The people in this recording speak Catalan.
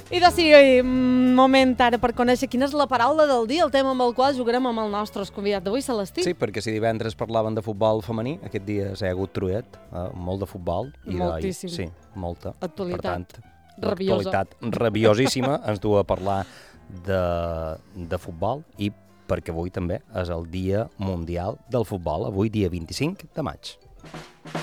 I de sí, moment ara per conèixer quina és la paraula del dia, el tema amb el qual jugarem amb el nostre convidat d'avui, Celestí. Sí, perquè si divendres parlaven de futbol femení, aquest dia s'ha hagut truet, molt de futbol. Moltíssim. Sí, molta. Actualitat per tant, rabiosa. L'actualitat rabiosíssima ens du a parlar de futbol i perquè avui també és el Dia Mundial del Futbol, avui dia 25 de maig.